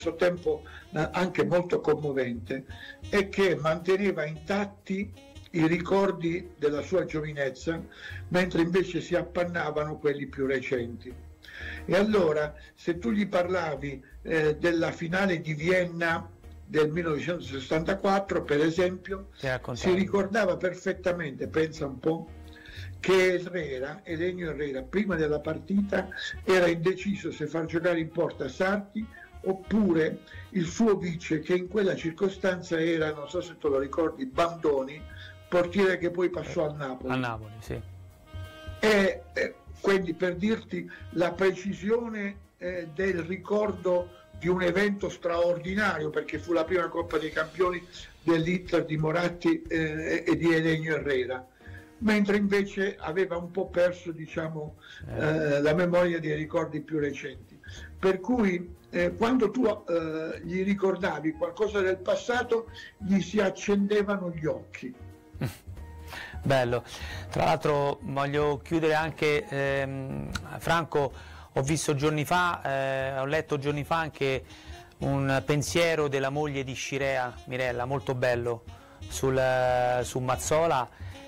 stesso tempo anche molto commovente, è che manteneva intatti i ricordi della sua giovinezza, mentre invece si appannavano quelli più recenti. E allora, se tu gli parlavi della finale di Vienna del 1964, per esempio, si ricordava perfettamente, pensa un po', che Elenio Herrera, prima della partita, era indeciso se far giocare in porta Sarti oppure il suo vice, che in quella circostanza era, non so se te lo ricordi, Bandoni, portiere che poi passò al Napoli. Al Napoli, sì. E quindi, per dirti la precisione del ricordo di un evento straordinario, perché fu la prima Coppa dei Campioni dell'Inter di Moratti e di Elenio Herrera, mentre invece aveva un po' perso, diciamo, la memoria dei ricordi più recenti. Per cui quando tu gli ricordavi qualcosa del passato, gli si accendevano gli occhi. Bello. Tra l'altro voglio chiudere anche, Franco, ho visto giorni fa, ho letto giorni fa anche un pensiero della moglie di Scirea, Mirella, molto bello, su Mazzola,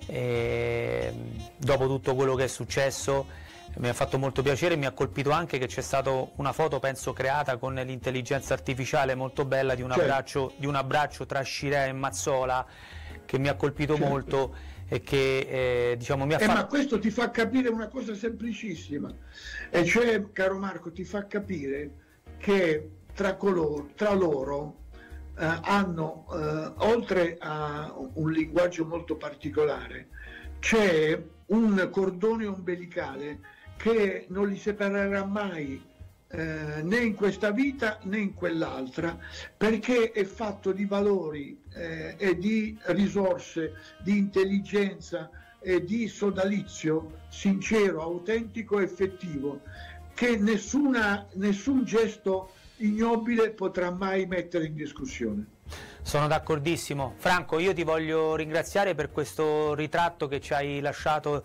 dopo tutto quello che è successo. Mi ha fatto molto piacere, mi ha colpito anche che c'è stata una foto, penso creata con l'intelligenza artificiale, molto bella, di un abbraccio tra Scirea e Mazzola, che mi ha colpito molto e che diciamo mi ha fatto... Ma questo ti fa capire una cosa semplicissima, e cioè, caro Marco, ti fa capire che tra loro hanno, oltre a un linguaggio molto particolare, c'è un cordone ombelicale che non li separerà mai, né in questa vita né in quell'altra, perché è fatto di valori e di risorse, di intelligenza e di sodalizio sincero, autentico, effettivo, che nessun gesto ignobile potrà mai mettere in discussione. Sono d'accordissimo. Franco, io ti voglio ringraziare per questo ritratto che ci hai lasciato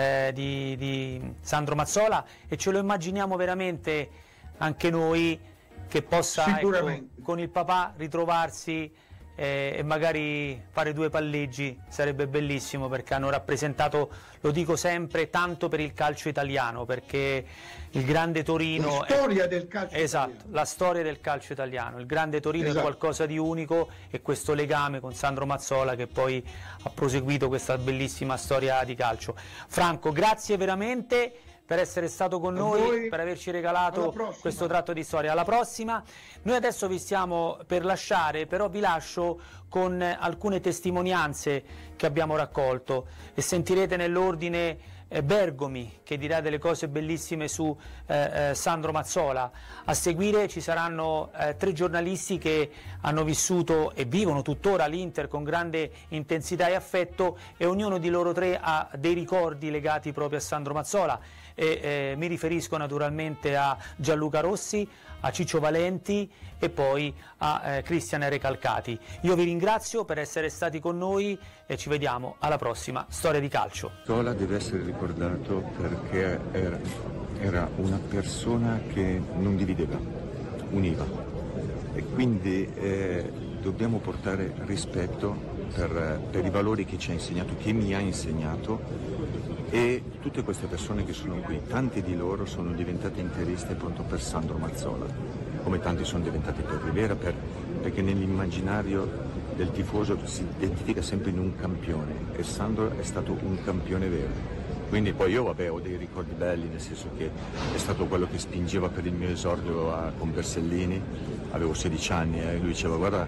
di Sandro Mazzola, e ce lo immaginiamo veramente anche noi, che possa, ecco, con il papà ritrovarsi e magari fare due palleggi. Sarebbe bellissimo, perché hanno rappresentato, lo dico sempre, tanto per il calcio italiano, perché il grande Torino, la storia del calcio esatto, italiano. La storia del calcio italiano, il grande Torino, esatto, è qualcosa di unico, e questo legame con Sandro Mazzola che poi ha proseguito questa bellissima storia di calcio. Franco, grazie veramente per essere stato con noi, per averci regalato questo tratto di storia. Alla prossima. Noi adesso vi stiamo per lasciare, però vi lascio con alcune testimonianze che abbiamo raccolto, e sentirete nell'ordine Bergomi, che dirà delle cose bellissime su Sandro Mazzola. A seguire ci saranno 3 giornalisti che hanno vissuto e vivono tuttora l'Inter con grande intensità e affetto, e ognuno di loro 3 ha dei ricordi legati proprio a Sandro Mazzola. Mi riferisco naturalmente a Gianluca Rossi, a Ciccio Valenti e poi a Cristian Recalcati. Io vi ringrazio per essere stati con noi e ci vediamo alla prossima Storia di Calcio. Mazzola deve essere ricordato perché era una persona che non divideva, univa, e quindi dobbiamo portare rispetto per i valori che ci ha insegnato, che mi ha insegnato. E tutte queste persone che sono qui, tanti di loro sono diventate interiste proprio per Sandro Mazzola, come tanti sono diventati per Rivera, perché nell'immaginario del tifoso si identifica sempre in un campione, e Sandro è stato un campione vero. Quindi poi io ho dei ricordi belli, nel senso che è stato quello che spingeva per il mio esordio con Bersellini, avevo 16 anni e lui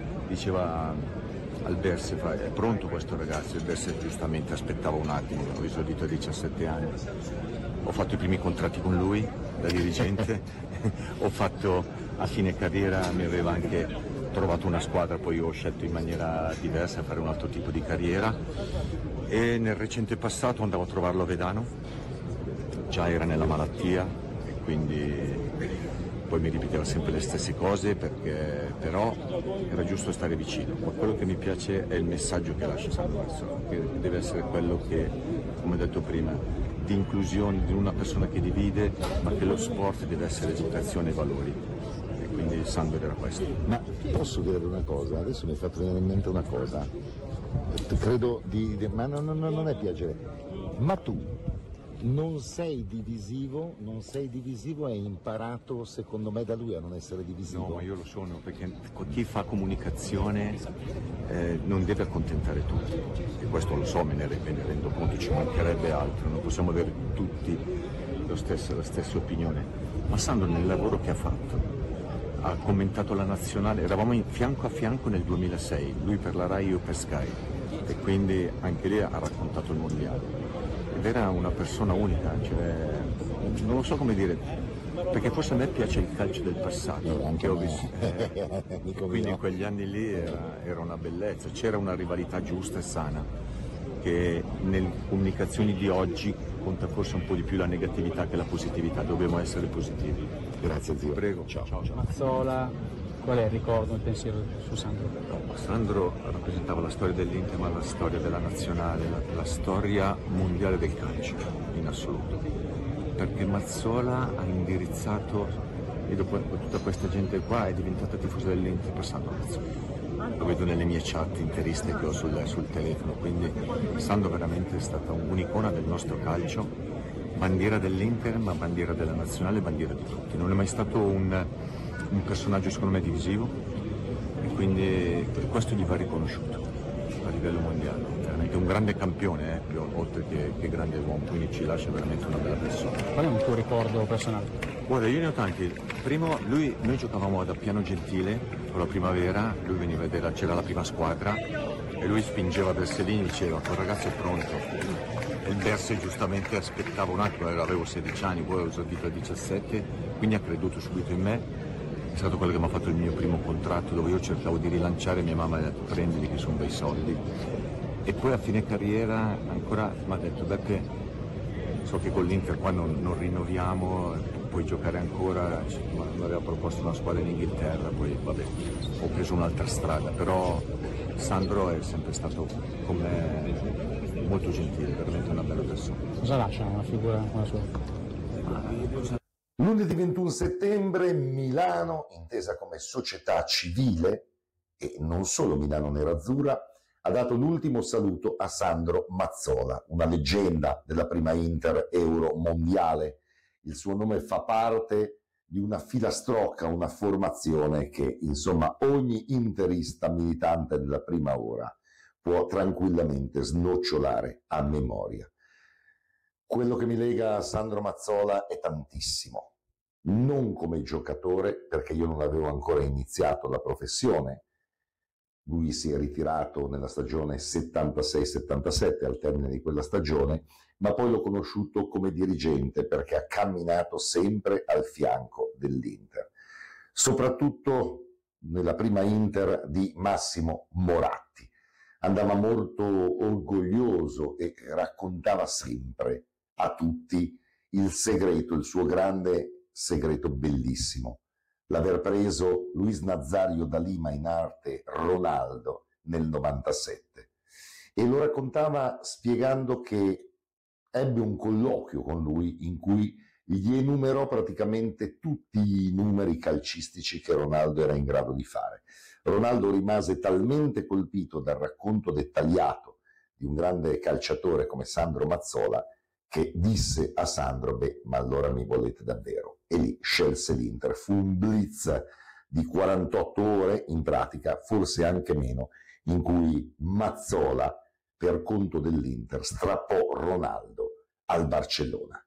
diceva al Berse, è pronto questo ragazzo? Il Berse giustamente aspettava un attimo, ho esordito a 17 anni, ho fatto i primi contratti con lui da dirigente, ho fatto a fine carriera, mi aveva anche trovato una squadra, poi ho scelto in maniera diversa a fare un altro tipo di carriera, e nel recente passato andavo a trovarlo a Vedano, già era nella malattia e quindi poi mi ripeteva sempre le stesse cose, perché però era giusto stare vicino. Ma quello che mi piace è il messaggio che lascia Sandro Mazzola, che deve essere quello che, come ho detto prima, di inclusione, di una persona che divide, ma che lo sport deve essere educazione e valori. E quindi Sandro era questo. Ma posso dire una cosa? Adesso mi è fatto venire in mente una cosa. Credo ma non è piacere. Ma tu non sei divisivo e hai imparato secondo me da lui a non essere divisivo. No, ma io lo sono, perché chi fa comunicazione non deve accontentare tutti, e questo lo so, me ne rendo conto, ci mancherebbe altro, non possiamo avere tutti la stessa opinione, ma Sandro nel lavoro che ha fatto ha commentato la nazionale, eravamo fianco a fianco nel 2006, lui per la Rai, io per Sky, e quindi anche lì ha raccontato il mondiale. Ed era una persona unica, cioè, non lo so come dire, perché forse a me piace il calcio del passato, che ho visto, quindi in quegli anni lì era una bellezza, c'era una rivalità giusta e sana, che nelle comunicazioni di oggi conta forse un po' di più la negatività che la positività, dobbiamo essere positivi. Grazie zio. Prego. Ciao. Mazzola, qual è il ricordo, il pensiero su Sandro? Sandro rappresentava la storia dell'Inter, ma la storia della nazionale, la storia mondiale del calcio in assoluto, perché Mazzola ha indirizzato, e dopo tutta questa gente qua è diventata tifosa dell'Inter per Sandro Mazzola. Lo vedo nelle mie chat interiste che ho sul telefono, quindi Sandro veramente è stata un'icona del nostro calcio, bandiera dell'Inter, ma bandiera della nazionale, bandiera di tutti. Non è mai stato un personaggio secondo me divisivo, e quindi questo gli va riconosciuto a livello mondiale. Veramente un grande campione, oltre che grande uomo, quindi ci lascia veramente una bella persona. Qual è un tuo ricordo personale? Guarda, io ne ho tanti. Primo, noi giocavamo ad Appiano Gentile con la Primavera, lui veniva a vedere, c'era la prima squadra e lui spingeva Berselini e diceva: quel ragazzo è pronto. E il Berse giustamente aspettava un attimo, avevo 16 anni, poi ho esordito a 17, quindi ha creduto subito in me. È stato quello che mi ha fatto il mio primo contratto, dove io cercavo di rilanciare, mia mamma mi ha detto: prendili che sono bei soldi. E poi a fine carriera ancora mi ha detto: Beppe, so che con l'Inter qua non rinnoviamo, puoi giocare ancora, mi aveva proposto una squadra in Inghilterra, poi vabbè, ho preso un'altra strada, però Sandro è sempre stato con me molto gentile, veramente una bella persona. Cosa lascia una figura come la sua? Lunedì 21 settembre Milano, intesa come società civile, e non solo Milano Nerazzurra, ha dato l'ultimo saluto a Sandro Mazzola, una leggenda della prima Inter Euro mondiale. Il suo nome fa parte di una filastrocca, una formazione che, insomma, ogni interista militante della prima ora può tranquillamente snocciolare a memoria. Quello che mi lega a Sandro Mazzola è tantissimo, non come giocatore, perché io non avevo ancora iniziato la professione. Lui si è ritirato nella stagione 76-77, al termine di quella stagione, ma poi l'ho conosciuto come dirigente perché ha camminato sempre al fianco dell'Inter. Soprattutto nella prima Inter di Massimo Moratti. Andava molto orgoglioso e raccontava sempre a tutti il segreto, il suo grande segreto bellissimo. L'aver preso Luis Nazario da Lima in arte Ronaldo nel 97. E lo raccontava spiegando che ebbe un colloquio con lui in cui gli enumerò praticamente tutti i numeri calcistici che Ronaldo era in grado di fare. Ronaldo rimase talmente colpito dal racconto dettagliato di un grande calciatore come Sandro Mazzola che disse a Sandro: beh, ma allora mi volete davvero? E lì scelse l'Inter. Fu un blitz di 48 ore, in pratica, forse anche meno, in cui Mazzola, per conto dell'Inter, strappò Ronaldo al Barcellona.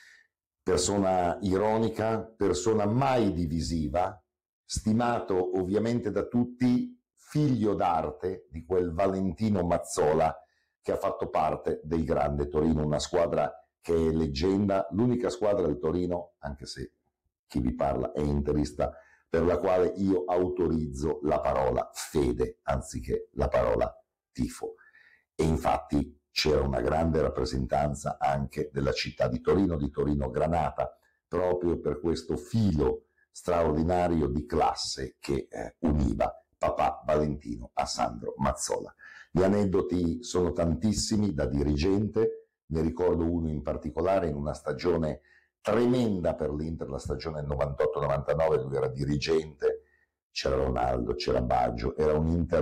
Persona ironica, persona mai divisiva, stimato ovviamente da tutti, figlio d'arte di quel Valentino Mazzola che ha fatto parte del grande Torino, una squadra che è leggenda, l'unica squadra del Torino, anche se chi vi parla è interista, per la quale io autorizzo la parola fede anziché la parola tifo. E infatti c'era una grande rappresentanza anche della città di Torino Granata, proprio per questo filo straordinario di classe che univa papà Valentino a Sandro Mazzola. Gli aneddoti sono tantissimi da dirigente, ne ricordo uno in particolare in una stagione tremenda per l'Inter, la stagione 98-99, lui era dirigente c'era Ronaldo, c'era Baggio, era un Inter